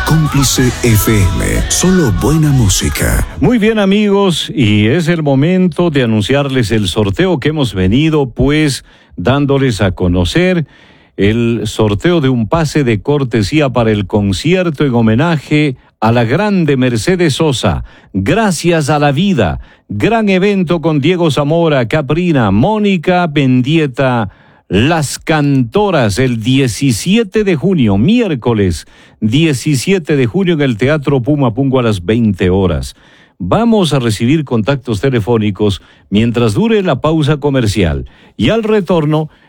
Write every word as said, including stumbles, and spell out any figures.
Cómplice F M, solo buena música. Muy bien, amigos, y es el momento de anunciarles el sorteo que hemos venido pues dándoles a conocer. El sorteo de un pase de cortesía para el concierto en homenaje a la grande Mercedes Sosa, Gracias a la Vida, gran evento con Diego Zamora, Caprina, Mónica Mendieta, Las Cantoras, el diecisiete de junio, miércoles diecisiete de junio en el Teatro Puma Pungo a las veinte horas. Vamos a recibir contactos telefónicos mientras dure la pausa comercial y al retorno